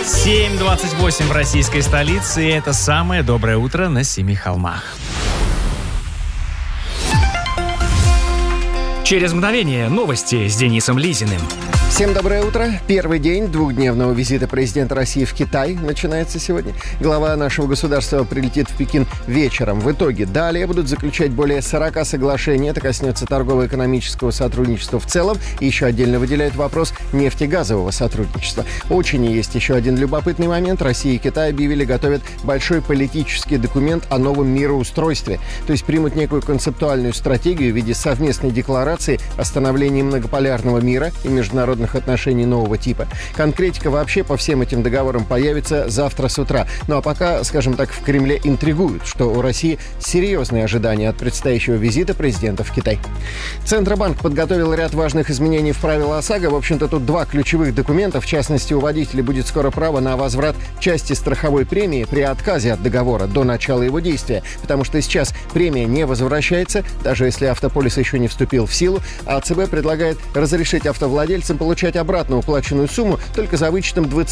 7:28 в российской столице, и это самое доброе утро на Семи холмах. Через мгновение новости с Денисом Лизиным. Всем доброе утро. Первый день двухдневного визита президента России в Китай начинается сегодня. Глава нашего государства прилетит в Пекин вечером. В итоге далее будут заключать более 40 соглашений. Это коснется торгово-экономического сотрудничества в целом. И еще отдельно выделяют вопрос нефтегазового сотрудничества. Очень есть еще один любопытный момент. Россия и Китай объявили, готовят большой политический документ о новом мироустройстве. То есть примут некую концептуальную стратегию в виде совместной декларации о становлении многополярного мира и международных отношений нового типа. Конкретика вообще по всем этим договорам появится завтра с утра. Ну а пока, скажем так, в Кремле интригуют, что у России серьезные ожидания от предстоящего визита президента в Китай. Центробанк подготовил ряд важных изменений в правила ОСАГО. В общем-то, тут два ключевых документа. В частности, у водителей будет скоро право на возврат части страховой премии при отказе от договора до начала его действия. Потому что сейчас премия не возвращается, даже если автополис еще не вступил в силу. А ЦБ предлагает разрешить автовладельцам получать обратно уплаченную сумму только за вычетом 20